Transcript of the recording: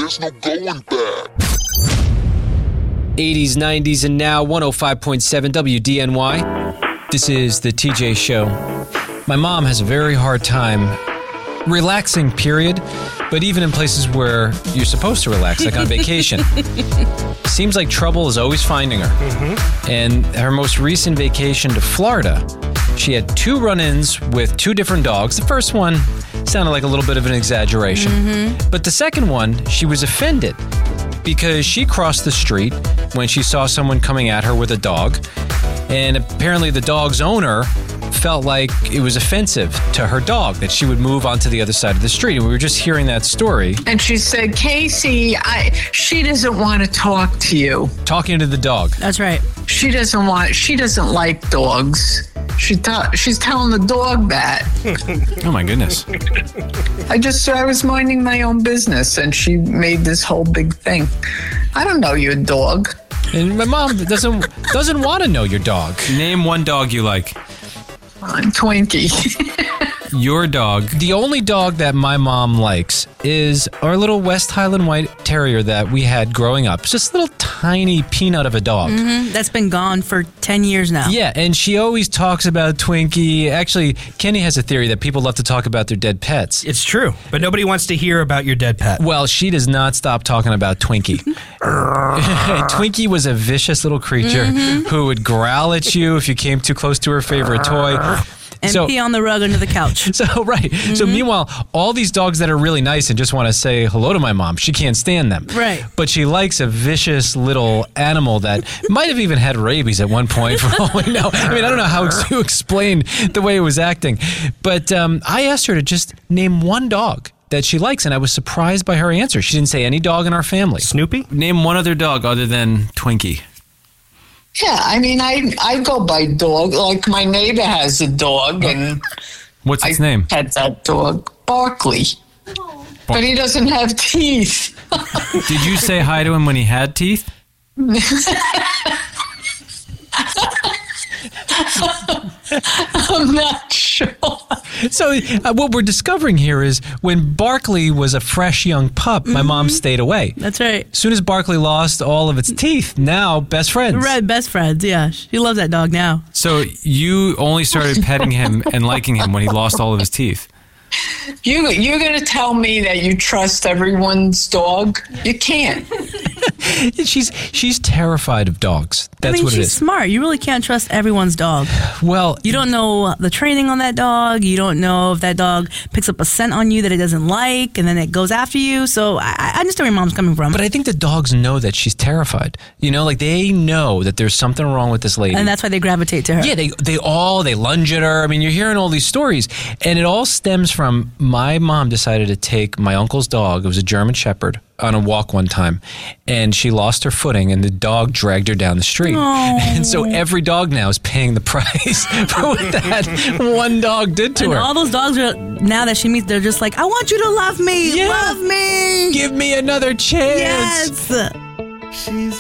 There's no going back. 80s, 90s, and now 105.7 WDNY. This is the TJ Show. My mom has a very hard time relaxing, period, but even in places where you're supposed to relax, like on vacation. Seems like trouble is always finding her. Mm-hmm. And her most recent vacation to Florida, she had 2 run-ins with 2 different dogs. The first one sounded like a little bit of an exaggeration. Mm-hmm. But the second one, she was offended because she crossed the street when she saw someone coming at her with a dog. And apparently the dog's owner felt like it was offensive to her dog that she would move onto the other side of the street. And we were just hearing that story. And she said, Casey, she doesn't want to talk to you. Talking to the dog. That's right. She doesn't like dogs. She's telling the dog that. Oh my goodness. I was minding my own business and she made this whole big thing. I don't know your dog. And my mom doesn't want to know your dog. Name one dog you like. Twinkie. Your dog. The only dog that my mom likes is our little West Highland White Terrier that we had growing up. It's just a little tiny peanut of a dog. Mm-hmm. That's been gone for 10 years now. Yeah, and she always talks about Twinkie. Actually, Kenny has a theory that people love to talk about their dead pets. It's true, but nobody wants to hear about your dead pet. Well, she does not stop talking about Twinkie. Twinkie was a vicious little creature who would growl at you if you came too close to her favorite toy. And pee on the rug under the couch. Right. Mm-hmm. So meanwhile, all these dogs that are really nice and just want to say hello to my mom, she can't stand them. Right. But she likes a vicious little animal that might have even had rabies at one point for all we know. I mean, I don't know how to explain the way it was acting. But I asked her to just name one dog that she likes, and I was surprised by her answer. She didn't say any dog in our family. Snoopy? Name one other dog other than Twinkie. Yeah, I mean, I go by dog. Like my neighbor has a dog, and what's its name? I had that dog, Barkley, but he doesn't have teeth. Did you say hi to him when he had teeth? I'm not sure. So what we're discovering here is when Barkley was a fresh young pup, my mom stayed away. That's right. As soon as Barkley lost all of its teeth, now best friends. Right, best friends, yeah. She loves that dog now. So you only started petting him and liking him when he lost all of his teeth. You're going to tell me that you trust everyone's dog? You can't. She's terrified of dogs. That's what it is. She's smart. You really can't trust everyone's dog. Well, you don't know the training on that dog. You don't know if that dog picks up a scent on you that it doesn't like, and then it goes after you. So I understand where Mom's coming from. But I think the dogs know that she's terrified. You know, like they know that there's something wrong with this lady. And that's why they gravitate to her. Yeah, they lunge at her. I mean, you're hearing all these stories. And it all stems from my mom decided to take my uncle's dog. It was a German Shepherd on a walk one time, and she lost her footing, and the dog dragged her down the street. Aww. And so every dog now is paying the price for what that one dog did to her. And all those dogs are, now that she meets, they're just like, I want you to love me. Yeah. Love me. Give me another chance. Yes. She's